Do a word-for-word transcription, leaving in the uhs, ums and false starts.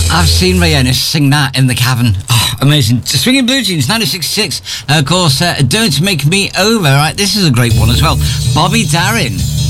I've seen Ray Ennis sing that in the cavern. Oh, amazing. Swinging Blue Jeans, ninety-six point six. Uh, of course, uh, Don't Make Me Over. Right, this is a great one as well. Bobby Darin.